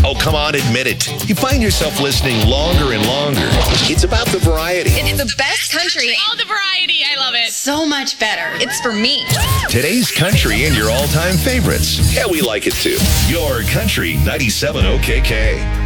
Oh, come on, admit it. You find yourself listening longer and longer. It's about the variety. It's the best country. All the variety. I love it. So much better. It's for me. Today's country and your all-time favorites. Yeah, we like it too. Your Country 97 OKK.